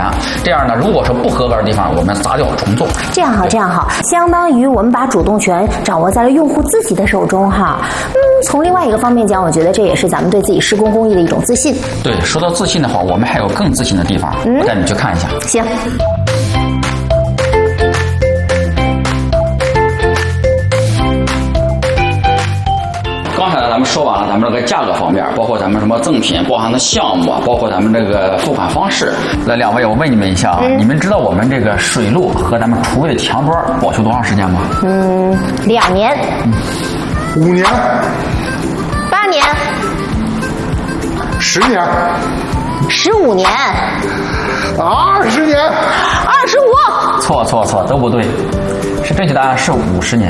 这样呢，如果说不合格的地方，我们砸掉重做。 这样好，这样好，相当于我们把主动权掌握在了用户自己的手中哈。从另外一个方面讲，我觉得这也是咱们对自己施工工艺的一种自信。 对，说到自信的话，我们还有更自信的地方，我带你去看一下。 行。 刚才咱们说完了咱们这个价格方面，包括咱们什么赠品包含的项目，包括咱们这个付款方式。来，两位，我问你们一下啊，你们知道我们这个水路和咱们厨卫墙砖保修多长时间吗 ？2年。 5年。 8年。 10年。 15年。 20年。 25。 错，都不对，是正确答案是50年。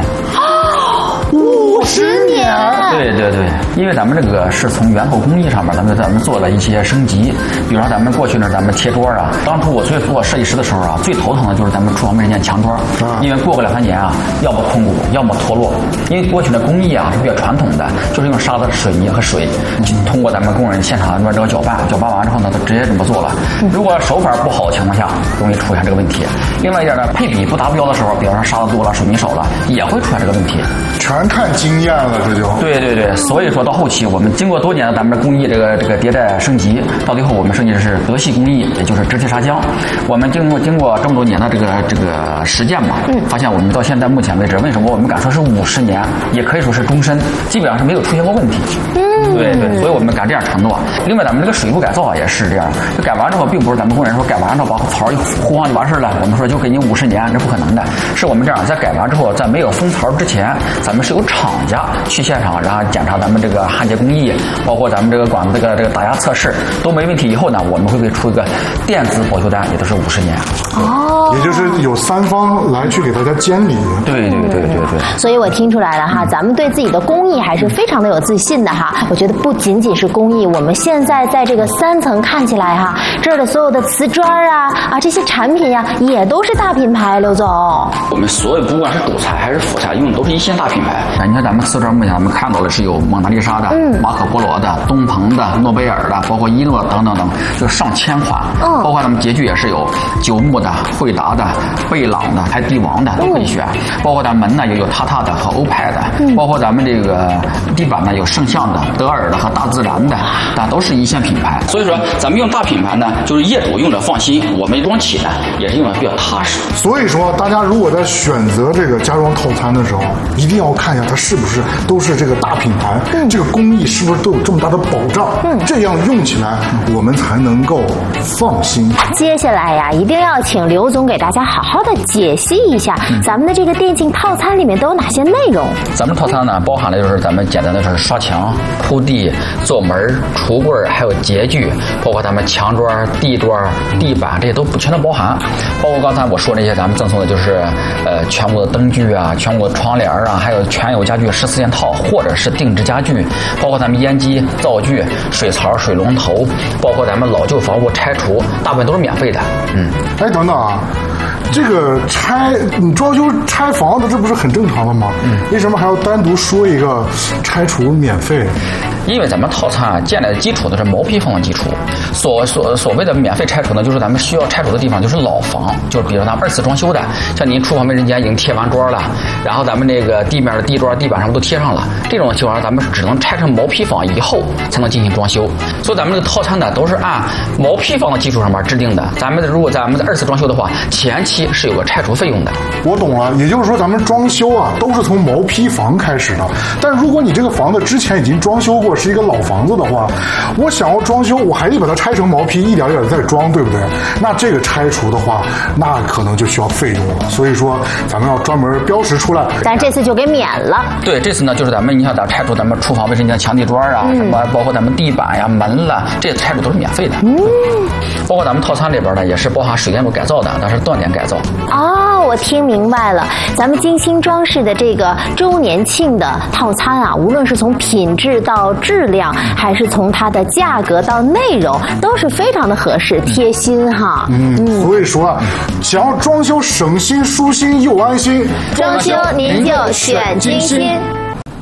50年。 对，因为咱们这个是从源头工艺上面，咱们做了一些升级。比如说咱们过去呢，咱们贴桌啊，当初我做设计师的时候啊，最头疼的就是咱们厨房卫生间墙砖，因为过个2-3年啊，要么空鼓，要么脱落。因为过去的工艺啊是比较传统的，就是用沙子、水泥和水，通过咱们工人现场这个搅拌完之后呢，都直接这么做了。如果手法不好的情况下，容易出现这个问题。另外一点呢，配比不达标的时候，比方说沙子多了、水泥少了，也会出现这个问题。 全看经验了，这就对，所以说到后期，我们经过多年的咱们的工艺这个迭代升级，到最后我们升级的是德系工艺，也就是直气砂浆。我们经过这么多年的这个实践嘛，发现我们到现在目前为止，为什么我们敢说是50年，也可以说是终身，基本上是没有出现过问题。对，所以我们敢这样承诺。另外，咱们这个水路改造啊也是这样，就改完之后，并不是咱们工人说改完之后把槽一糊上就完事了，我们说就给你50年，这不可能的。是我们这样，在改完之后，在没有封槽之前，咱们是有厂家去现场，然后检查咱们这个焊接工艺，包括咱们这个管子这个打压测试都没问题以后呢，我们会给出一个电子保修单，也都是50年。 也就是有3方来去给大家监理。 对。 所以我听出来了哈，咱们对自己的工艺还是非常的有自信的哈。我觉得不仅仅是工艺，我们现在在这个3层看起来哈，这儿的所有的瓷砖啊这些产品呀，也都是大品牌。刘总， 我们所有不管是主材还是辅材，用的都是一线大品牌。你看咱们瓷砖目前咱们看到的是有蒙娜丽莎的、马可波罗的、东鹏的、诺贝尔的，包括伊诺等，就上千款。包括咱们洁具也是有九牧的、惠达的、贝朗的，还帝王的都可以选。包括咱门呢也有塔塔的和欧派的，包括咱们这个地板呢有圣象的、德尔的和大自然的，但都是一线品牌。所以说咱们用大品牌呢，就是业主用着放心，我们装起呢也是用的比较踏实。 所以说，大家如果在选择这个家装套餐的时候，一定要看一下它是不是都是这个大品牌，这个工艺是不是都有这么大的保障，这样用起来我们才能够放心。 接下来呀，一定要请刘总给大家好好的解析一下咱们的这个电竞套餐里面都有哪些内容。 咱们套餐呢，包含了就是咱们简单的是刷墙、铺地、做门、橱柜，还有洁具，包括咱们墙砖、地砖、地板，这些都全都包含。包括刚才我说那些咱们赠送的就是全国的灯具啊，全国的窗帘啊，还有全有家具14件套，或者是定制家具，包括咱们烟机、灶具、水槽、水龙头，包括咱们老旧房屋拆除，大部分都是免费的。 哎，等等啊，这个你装修拆房子，这不是很正常的吗？为什么还要单独说一个拆除免费？ 因为咱们套餐建立的基础都是毛坯房的基础，所谓的免费拆除呢，就是咱们需要拆除的地方就是老房，就是比如咱们2次装修的，像您厨房卫生间已经贴完砖了，然后咱们这个地面的地砖、地板上都贴上了，这种情况下咱们只能拆成毛坯房以后才能进行装修。所以咱们这个套餐呢都是按毛坯房的基础上面制定的。如果咱们2次装修的话，前期是有个拆除费用的。 我懂了，也就是说咱们装修啊都是从毛坯房开始的。但如果你这个房子之前已经装修过，是一个老房子的话，我想要装修，我还得把它拆成毛坯，一点点再装，对不对？那这个拆除的话，那可能就需要费用了。所以说咱们要专门标识出来。 咱这次就给免了。 对，这次呢就是你想拆除咱们厨房卫生间墙地砖啊，什么包括咱们地板呀、门了，这些拆除都是免费的。包括咱们套餐里边呢也是包含水电路改造的，但是断点改造。 我听明白了，咱们精心装饰的这个周年庆的套餐啊，无论是从品质到质量，还是从它的价格到内容，都是非常的合适贴心哈。 所以说啊，想要装修省心舒心又安心， 装修您就选精心。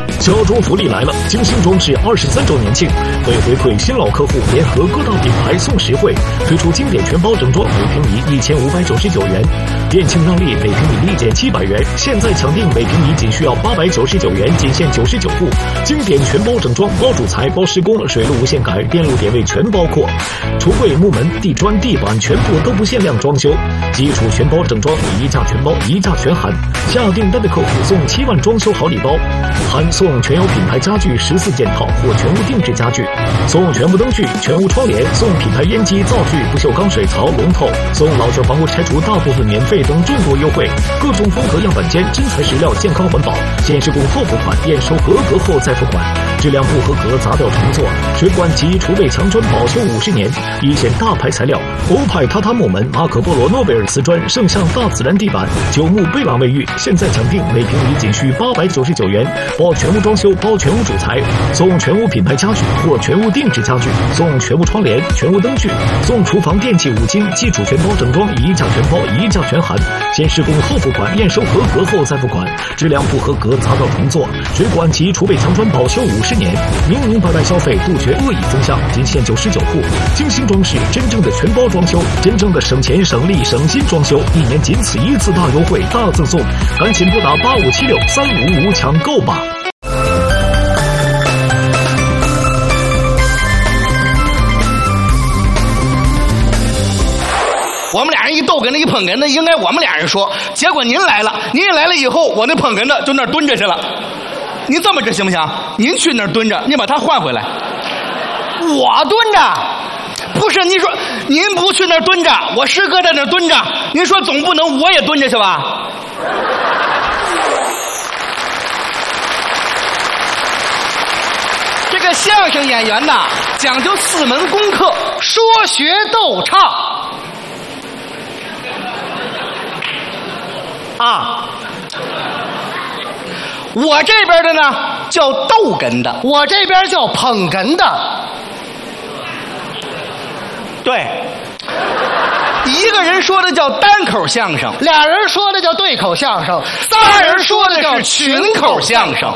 家装福利来了！精心装饰23周年庆，为回馈新老客户，联合各大品牌送实惠，推出经典全包整装，每平米1599元，店庆让利，每平米立减700元，现在抢订每平米仅需要899元，仅限99户。经典全包整装，包主材、包施工、水路无限改，电路点位全包括，橱柜、木门、地砖、地板全部都不限量装修，基础全包整装，一价全包，一价全含。下订单的客户送7万装修好礼包，含送全有品牌家具14件套或全屋定制家具，送全屋灯具、全屋窗帘，送品牌烟机、灶具、不锈钢水槽、龙头，送老旧房屋拆除大部分免费等众多优惠，各种风格样板间，真材实料，健康环保，先施工后付款，验收合格后再付款，质量不合格砸掉重做，水管及储备墙砖保修50年，一线大牌材料，欧派榻榻木门、马可波罗诺贝尔瓷砖、圣象大自然地板、九牧贝朗卫浴，现在抢订每平米仅需899元，包全屋装修，包全屋主材，送全屋品牌家具或全屋定制家具，送全屋窗帘、全屋灯具，送厨房电器5金，基础全包整装，一价全包，一价全含，先施工后付款，验收合格后再付款，质量不合格砸掉重做，水管及储备墙砖保修50年，明白消费，杜绝恶意增项，仅限99户。精心装饰，真正的全包装修，真正的省钱省力省心装修，一年仅此一次大优惠大赠送，赶紧拨打85763555抢购吧。 我们俩人一逗哏的一捧哏的，应该我们俩人说。结果您来了，您来了以后，我那捧哏的就那儿蹲着去了。您这么着行不行？您去那儿蹲着，您把他换回来。我蹲着？不是，您说您不去那儿蹲着，我师哥在那儿蹲着，您说总不能我也蹲着去吧？这个相声演员呐，讲究4门功课：说、学、逗、唱。啊，我这边的呢叫逗哏的，我这边叫捧哏的。对，一个人说的叫单口相声，俩人说的叫对口相声，3人说的叫群口相声。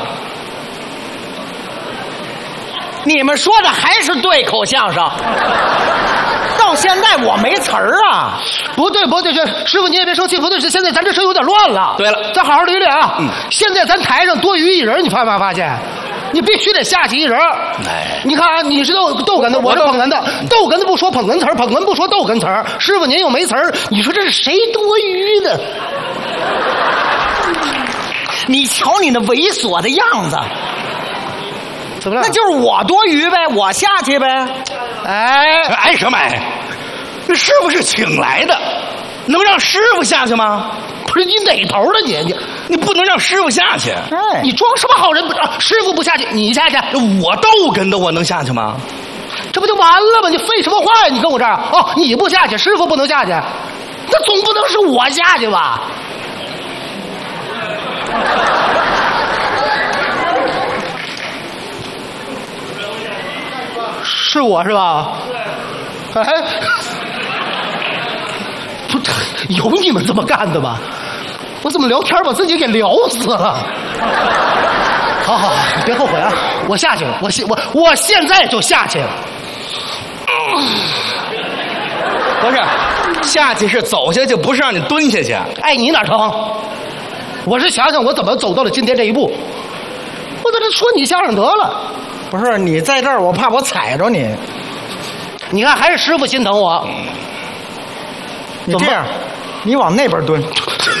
你们说的还是对口相声？到现在我没词儿啊！不对，师傅你也别生气，不对，现在咱这事有点乱了。对了，咱好好捋捋啊！现在咱台上多余一人，你发没发现？你必须得下去一人。你看啊，你是逗哏的，我是捧哏的。逗哏的不说捧哏词儿，捧哏不说逗哏词儿。师傅您又没词儿，你说这是谁多余的？你瞧你那猥琐的样子。怎么了？那就是我多余呗，我下去呗。哎什么哎？那师傅是请来的，能让师傅下去吗？不是你哪头的你不能让师傅下去。哎，你装什么好人？师傅不下去，你下去。我逗哏的，我能下去吗？这不就完了吗？你废什么话呀？你跟我这儿哦，你不下去，师傅不能下去，那总不能是我下去吧？是我是吧？哎，不，有你们这么干的吗？我怎么聊天把自己给聊死了？好，别后悔啊！我下去了，我现在就下去了。不是，下去是走下去，不是让你蹲下去。哎，你哪成？我是想想我怎么走到了今天这一步。我在这说你相声得了。不是你在这儿，我怕我踩着你。你看，还是师傅心疼我。你这样，你往那边蹲。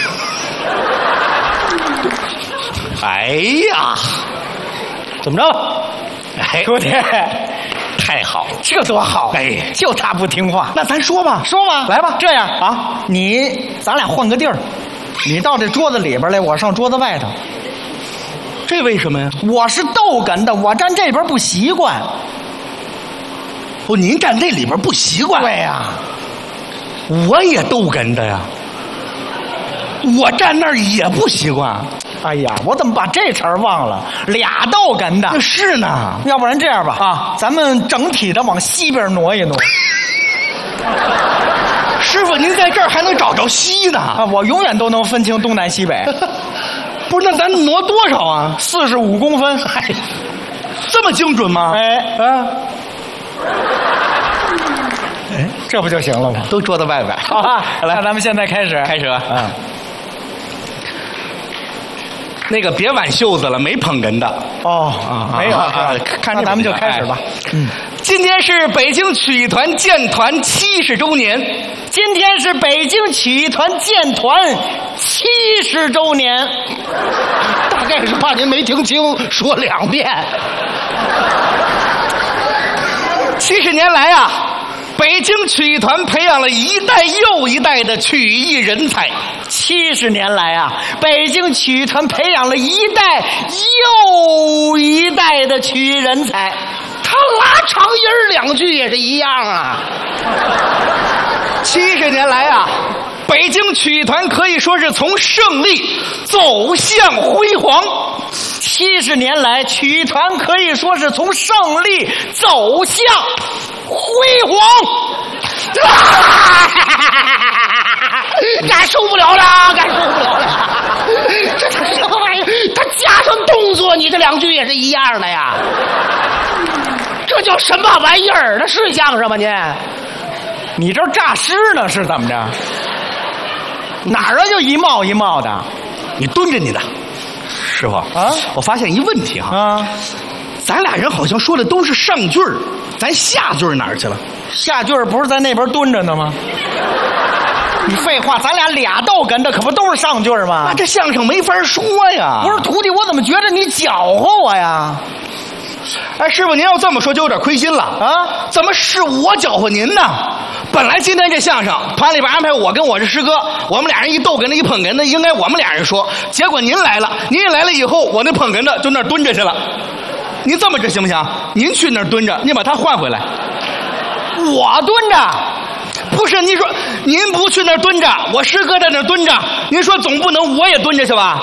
哎呀，怎么着？哎，姑爹，太好，这多好！哎，就他不听话。那咱说吧，来吧。这样啊，咱俩换个地儿，你到这桌子里边来，我上桌子外头。这为什么呀？我是逗哏的，我站这边不习惯。哦，您站这里边不习惯？对呀，我也逗哏的呀，我站那儿也不习惯。哎呀，我怎么把这词儿忘了？俩逗哏的。是呢，要不然这样吧，啊，咱们整体的往西边挪一挪。师傅，您在这儿还能找着西呢？啊，我永远都能分清东南西北。 不是，那咱挪多少啊 ？45公分。 哎，这么精准吗？ 这不就行了吗？ 都捉到外边。 好啊，来，咱们现在开始。 开始。那个别挽袖子了，没捧哏的。 没有。看着咱们就开始吧。 今天是北京曲艺团建团70周年。 今天是北京曲艺团建团70周年。 大概是怕您没听清，说2遍。70年来啊，北京曲艺团培养了一代又一代的曲艺人才。 70年来啊，北京曲艺团培养了一代又一代的曲艺人才。 他拉长音2句也是一样啊。70年来啊，北京曲艺团可以说是从胜利走向辉煌。 70年来，曲艺团可以说是从胜利走向辉煌。 感受不了了，感受不了了。这什么玩意儿？他加上动作，你这2句也是一样的呀。这叫什么玩意儿？那是相声吗？ 你这诈尸呢是怎么着？哪儿啊？就一冒一冒的。 你蹲着你的，师傅啊！我发现一问题哈咱俩人好像说的都是上句儿，咱下句儿哪儿去了？ 下句儿不是在那边蹲着呢吗？你废话，咱俩逗哏的可不都是上句儿吗？ 那这相声没法说呀。 不是徒弟，我怎么觉得你搅和我呀？ 哎，师傅，您要这么说就有点亏心了啊！怎么是我搅和您呢？本来今天这相声团里边安排我跟我这师哥，我们俩人一逗哏的一捧哏的，应该我们俩人说。结果您来了，您一来了以后，我那捧哏的就那儿蹲着去了。您这么着行不行？您去那儿蹲着，您把他换回来。 我蹲着？ 不是，您说您不去那儿蹲着，我师哥在那儿蹲着，您说总不能我也蹲着去吧？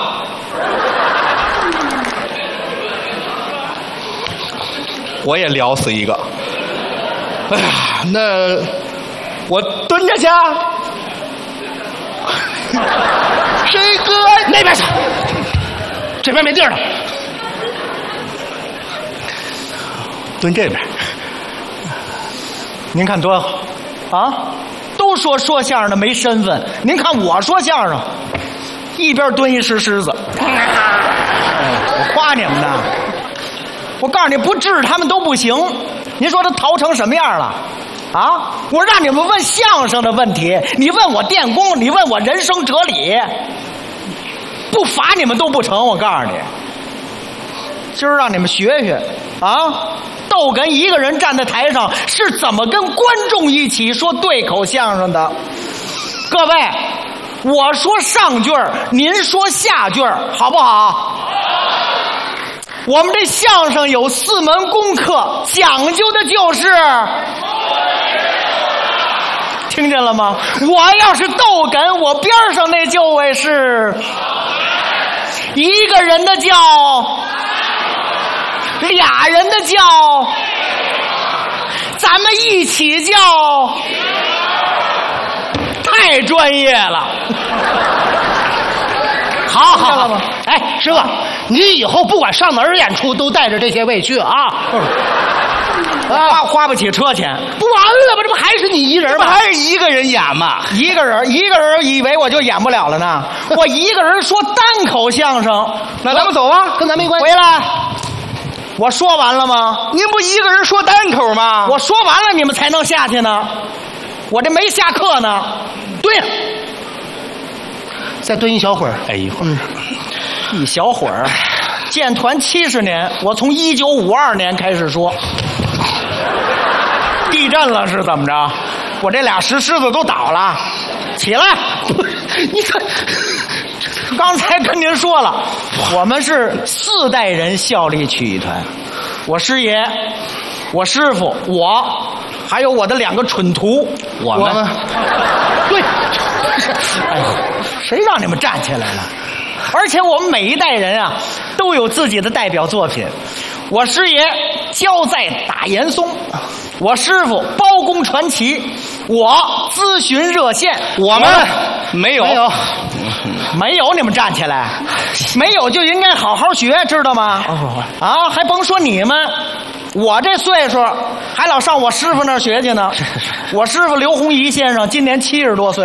我也撩死一个。哎呀，那我蹲着去。谁哥那边去？这边没地儿了。蹲这边。 您看多好啊！都说相声的没身份，您看我说相声，一边蹲一石狮子。我夸你们呢。我告诉你，不治他们都不行。您说他逃成什么样了？啊！我让你们问相声的问题，你问我电工，你问我人生哲理，不罚你们都不成。我告诉你，今儿让你们学学啊！逗哏一个人站在台上是怎么跟观众一起说对口相声的。各位，我说上句儿，您说下句儿，好不好？我们这相声有4门功课，讲究的就是听见了吗？我要是逗哏，我边上那就位是一个人的叫，俩人的叫，咱们一起叫，太专业了。好，哎，师傅，你以后不管上哪儿演出，都带着这些位去啊！花不起车钱，不完了吗？这不还是你一人吗？还是一个人演吗？一个人以为我就演不了了呢？我一个人说单口相声，那咱们走吧，跟咱没关系。回来，我说完了吗？您不一个人说单口吗？我说完了，你们才能下去呢。我这没下课呢。对了。再蹲一小会儿，一会儿，一小会儿。建团70年，我从1952年开始说。地震了是怎么着？我这俩石狮子都倒了，起来！你看，刚才跟您说了，我们是4代人效力曲艺团，我师爷，我师傅，我，还有我的2个蠢徒，我们，对。哎呦，谁让你们站起来了？而且我们每一代人啊，都有自己的代表作品。我师爷焦在打严嵩，我师傅包公传奇，我咨询热线，我们没有。 没有你们站起来，没有就应该好好学，知道吗？啊，还甭说你们，我这岁数还老上我师傅那儿学去呢。我师傅刘洪仪先生今年70多岁。